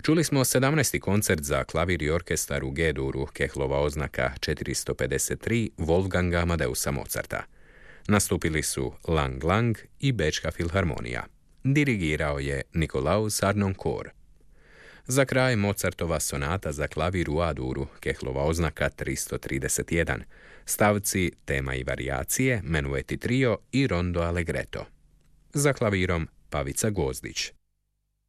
Čuli smo 17. koncert za klavir i orkestar u G-duru, Kehlova oznaka 453 Wolfganga Amadeusa Mozarta. Nastupili su Lang Lang i Bečka filharmonija. Dirigirao je Nikolaus Harnoncourt. Za kraj Mozartova sonata za klavir u A-duru, Kehlova oznaka 331, stavci, tema i varijacije, menueti trio i rondo allegretto. Za klavirom Pavica Gvozdić.